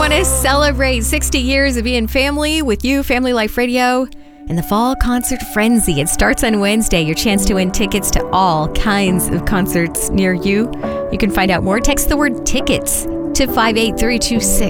want to celebrate 60 years of being family with you, Family Life Radio, and the Fall Concert Frenzy. It starts on Wednesday. Your chance to win tickets to all kinds of concerts near you. You can find out more. Text the word tickets to 58326.